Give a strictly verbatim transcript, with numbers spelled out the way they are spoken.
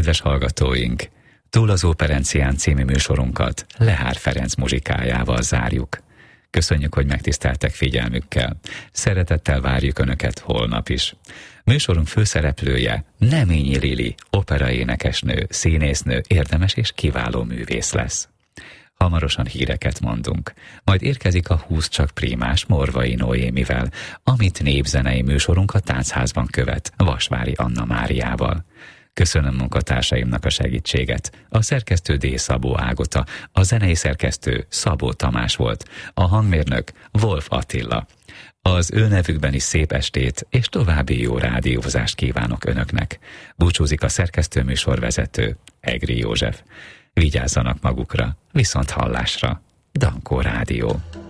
Kedves hallgatóink, Túl az Óperencián című műsorunkat Lehár Ferenc muzsikájával zárjuk. Köszönjük, hogy megtiszteltek figyelmükkel. Szeretettel várjuk Önöket holnap is. Műsorunk főszereplője Neményi Lili, operaénekesnő, színésznő, érdemes és kiváló művész lesz. Hamarosan híreket mondunk. Majd érkezik a húsz csak prímás Morvai Noémivel, amit népzenei műsorunk a Táncházban követ, Vasvári Anna Máriával. Köszönöm munkatársaimnak a segítséget. A szerkesztő D. Szabó Ágota, a zenei szerkesztő Szabó Tamás volt, a hangmérnök Wolf Attila. Az ő nevükben is szép estét és további jó rádiózást kívánok Önöknek. Búcsúzik a szerkesztő műsorvezető Egri József. Vigyázzanak magukra, viszont hallásra. Dankó Rádió.